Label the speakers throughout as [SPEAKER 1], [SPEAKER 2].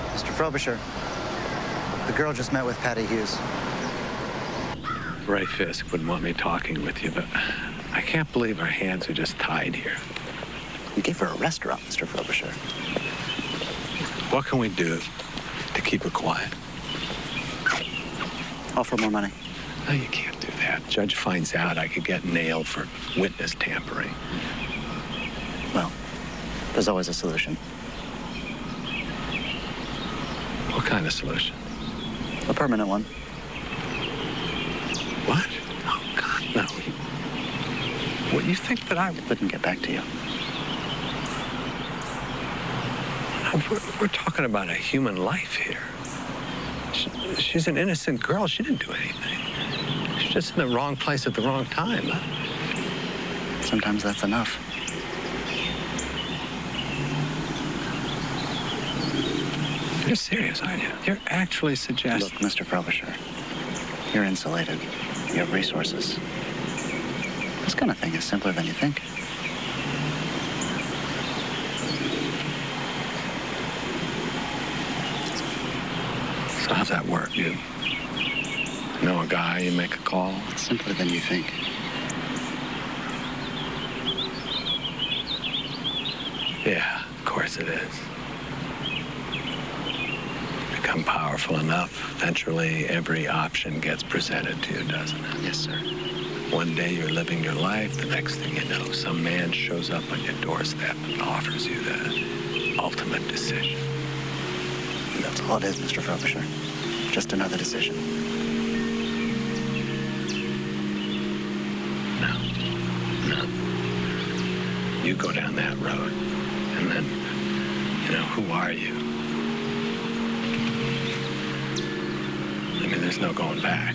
[SPEAKER 1] Mr. Frobisher, the girl just met with Patty Hughes.
[SPEAKER 2] Ray Fisk wouldn't want me talking with you, but I can't believe our hands are just tied here.
[SPEAKER 1] You gave her a restaurant, Mr. Frobisher.
[SPEAKER 2] What can we do to keep her quiet?
[SPEAKER 1] Offer more money.
[SPEAKER 2] No, you can't do that. Judge finds out, I could get nailed for witness tampering.
[SPEAKER 1] Well, there's always a solution.
[SPEAKER 2] What kind of solution?
[SPEAKER 1] A permanent one.
[SPEAKER 2] What? Oh, God, no. What, you think that I
[SPEAKER 1] Wouldn't get back to you.
[SPEAKER 2] No, we're talking about a human life here. She's an innocent girl. She didn't do anything. She's just in the wrong place at the wrong time.
[SPEAKER 1] Sometimes that's enough.
[SPEAKER 2] You're serious, aren't you? You're actually suggesting...
[SPEAKER 1] Look, Mr. Frobisher, you're insulated. You have resources. This kind of thing is simpler than you think.
[SPEAKER 2] So how's that work? You know a guy, you make a call?
[SPEAKER 1] It's simpler than you think.
[SPEAKER 2] Yeah, of course it is. Become powerful enough, eventually every option gets presented to you, doesn't it?
[SPEAKER 1] Yes, sir.
[SPEAKER 2] One day you're living your life, the next thing you know, some man shows up on your doorstep and offers you the ultimate decision.
[SPEAKER 1] That's all it is, Mr. Frobisher. Just another decision.
[SPEAKER 2] No. You go down that road, and then, who are you? I mean, there's no going back.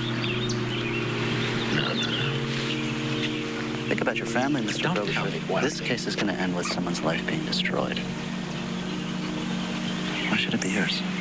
[SPEAKER 2] No.
[SPEAKER 1] Think about your family, Mr.
[SPEAKER 2] Don't
[SPEAKER 1] Frobisher.
[SPEAKER 2] tell me what
[SPEAKER 1] This case is going to end with someone's life being destroyed. Why should it be yours?